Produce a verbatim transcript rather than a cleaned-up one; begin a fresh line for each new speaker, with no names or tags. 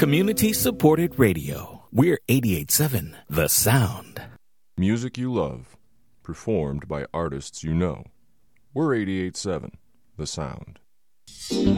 Community-supported radio. We're eighty-eight point seven The Sound.
Music you love, performed by artists you know. We're eighty-eight point seven The Sound.